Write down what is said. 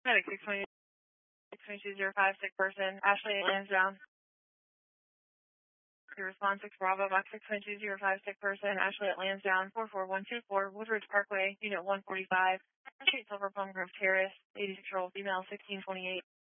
Medic 622-622-05, sick person. Ashley Lansdowne. Your response 6 Bravo, box 622-05, sick person. Ashley at Lansdowne, 44124, Woodridge Parkway, Unit 145, Street Silver Plum Grove Terrace, 86-year-old female, 1628.